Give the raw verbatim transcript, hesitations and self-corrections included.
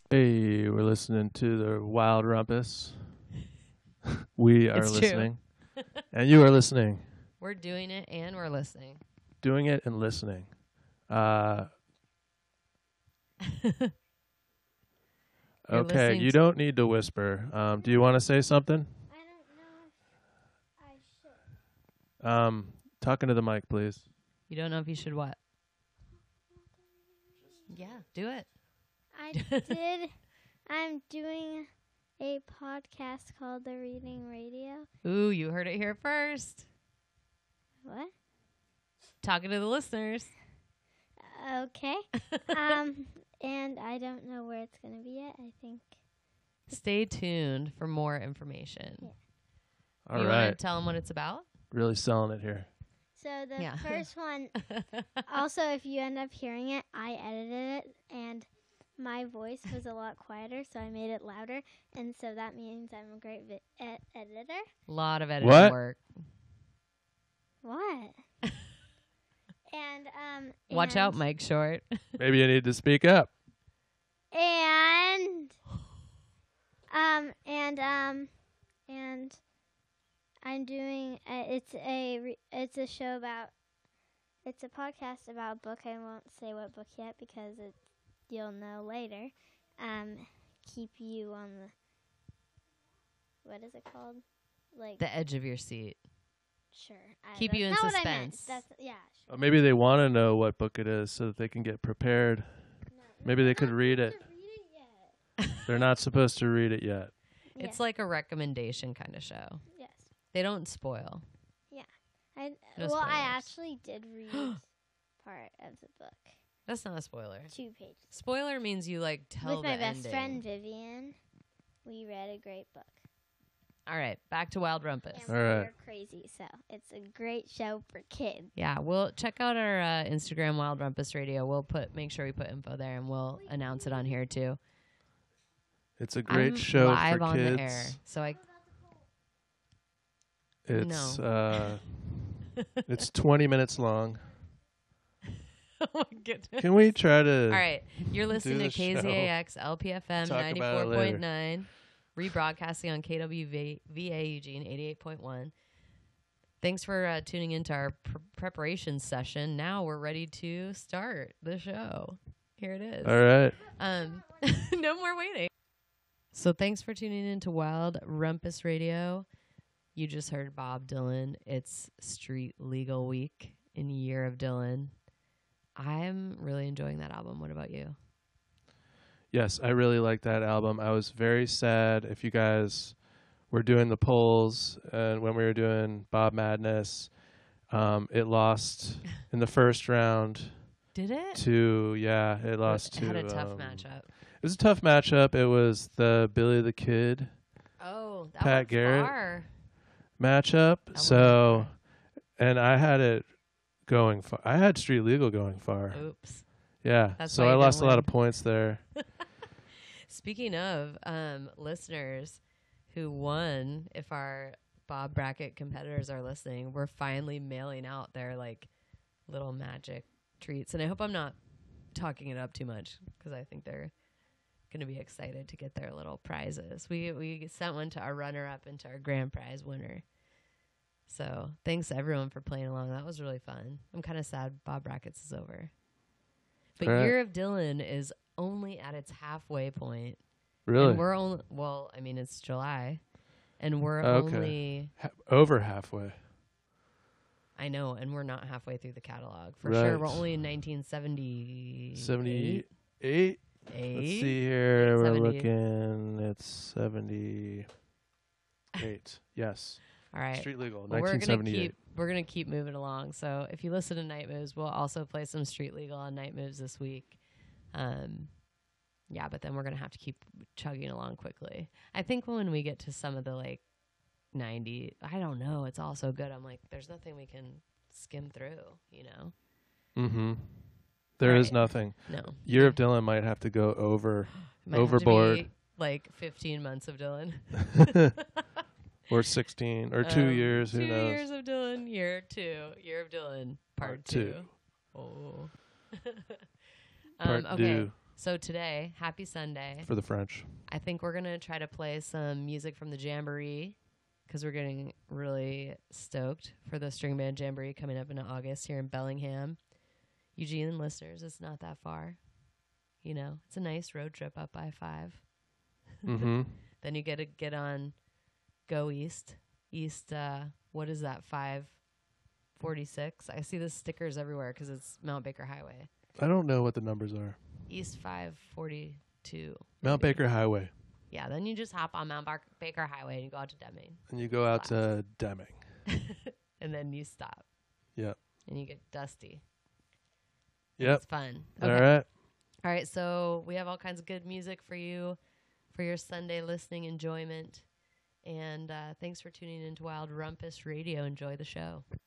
Hey, we're listening to the Wild Rumpus. We are It's true. listening. And you are listening. We're doing it and we're listening. Doing it and listening. Uh, You're okay, listening you to- don't need to whisper. Um, do you want to say something? I don't know if I should. Um, talking to the mic, please. You don't know if you should what? Yeah, do it. I did. I'm doing a podcast called The Reading Radio. Ooh, you heard it here first. What? Talking to the listeners. Okay. um, and I don't know where it's gonna be yet. I think. Stay tuned for more information. Yeah. All you right. want to tell them what it's about? Really selling it here. So the Yeah. first one. Also, if you end up hearing it, I edited it, and my voice was a lot quieter, so I made it louder, and so that means I'm a great vi- ed- editor. A lot of editing What? work. What? and um. Watch and out, Mike Short. Maybe you need to speak up. And um and um and I'm doing uh, it's a re- it's a show about it's a podcast about a book. I won't say what book yet because it you'll know later. Um, keep you on the what is it called? Like The edge of your seat. sure. I, keep that's you in not what I meant. suspense. That's yeah. Sure. Or maybe they want to know what book it is so that they can get prepared. No, Maybe no, they I'm could not read supposed it. to read it yet. They're not supposed to read it yet. It's Yeah. like a recommendation kind of show. Yes. They don't spoil. I No well, I spoilers. actually did read part of the book, That's not a spoiler. two pages. Spoiler means you like tell With my the best ending. friend Vivian, we read a great book. All right, back to Wild Rumpus. And All right. we're crazy, so it's a great show for kids. Yeah, we'll check out our uh, Instagram, Wild Rumpus Radio. We'll put make sure we put info there, and we'll announce it on here too. It's a great I'm show live for on kids. the air, so I It's No. uh, it's twenty minutes long. oh my goodness. Can we try to? All right, you're listening to the show. K Z A X L P F M Talk about it ninety-four later. point nine, rebroadcasting on K W V A Eugene eighty-eight point one. Thanks for uh, tuning into our pr- preparation session. Now we're ready to start the show. Here it is. All right. Um, no more waiting. So thanks for tuning in to Wild Rumpus Radio. You just heard Bob Dylan. It's Street Legal Week in Year of Dylan. I'm really enjoying that album. What about you? Yes, I really like that album. I was very sad if you guys were doing the polls and when we were doing Bob Madness, um, it lost in the first round Did it? to yeah, it lost it to had a tough um, matchup. It was a tough matchup. It was the Billy the Kid Oh, that Pat went Garrett. far. matchup. went So, and I had it going far. I had Street Legal going far. Oops. Yeah. That's so why I you lost a didn't lot of win. points there. Speaking of um, listeners who won, if our Bob Brackett competitors are listening, we're finally mailing out their like little magic treats. And I hope I'm not talking it up too much because I think they're going to be excited to get their little prizes. We we sent one to our runner-up and to our grand prize winner. So thanks everyone for playing along. That was really fun. I'm kind of sad Bob Brackett's is over. But All right. Year of Dylan is only at its halfway point. Really? And we're only, well, I mean, it's July. And we're Okay. only, Ha- over halfway. I know, and we're not halfway through the catalog. For sure, we're Right. only in nineteen seventy. seventy-eight. Let's Eight? see here. We're seventy. looking at seventy-eight. Yes. All right. Street Legal, Well, we're nineteen gonna seventy-eight. keep we're gonna keep moving along. So if you listen to Night Moves, we'll also play some Street Legal on Night Moves this week. Um, yeah, but then we're gonna have to keep chugging along quickly. I think when we get to some of the like ninety, I don't know, it's all so good. I'm like, there's nothing we can skim through, you know? Mm-hmm. There is Right. nothing. No. Year of Dylan might have to go over Might have to overboard. be, like fifteen months of Dylan. or sixteen or two Um, years. Who two knows? years of Dylan. Year two. Year of Dylan. Part, Part two. two. Oh. Part um, okay. two. So today, happy Sunday. For the French. I think we're going to try to play some music from the Jamboree because we're getting really stoked for the String Band Jamboree coming up in August here in Bellingham. Eugene listeners, it's not that far. You know, it's a nice road trip up I five. Mm-hmm. Then you get to get on, go east. East, uh, what is that, five forty-six? I see the stickers everywhere because it's Mount Baker Highway. I don't know what the numbers are. East five forty-two. Mount maybe. Baker Highway. Yeah, then you just hop on Mount Bar- Baker Highway and you go out to Deming. And you go out to Deming. And then you stop. Yep. And you get dusty. Yep. It's fun. All right. All right, so we have all kinds of good music for you for your Sunday listening enjoyment. And uh, thanks for tuning into Wild Rumpus Radio. Enjoy the show.